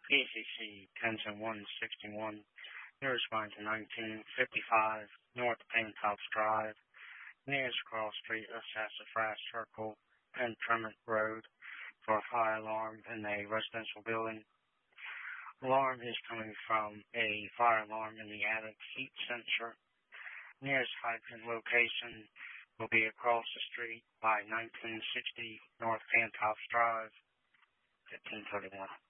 PCC 10161, near respond to 1955 North Pantops Drive, nearest cross street of Sassafras Circle and Tremont Road for a fire alarm in a residential building. Alarm is coming from a fire alarm in the attic heat sensor. Nearest hydrant location will be across the street by 1960 North Pantops Drive, 1531.